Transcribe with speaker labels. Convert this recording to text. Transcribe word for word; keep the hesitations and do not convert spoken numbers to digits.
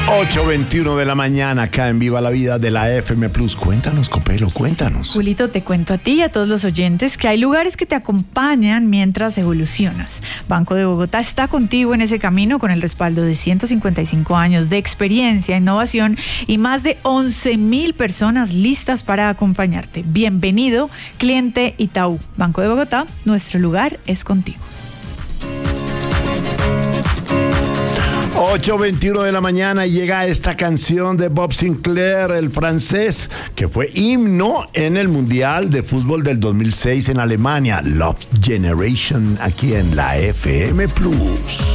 Speaker 1: ocho veintiuno de la mañana, acá en Viva la Vida de la F M Plus. Cuéntanos, Copelo, cuéntanos.
Speaker 2: Julito, te cuento a ti y a todos los oyentes que hay lugares que te acompañan mientras evolucionas. Banco de Bogotá está contigo en ese camino con el respaldo de ciento cincuenta y cinco años de experiencia, innovación y más de once mil personas listas para acompañarte. Bienvenido, cliente Itaú. Banco de Bogotá, nuestro lugar es contigo.
Speaker 1: ocho veintiuno de la mañana y llega esta canción de Bob Sinclair, el francés, que fue himno en el Mundial de Fútbol del dos mil seis en Alemania. Love Generation, aquí en la F M Plus.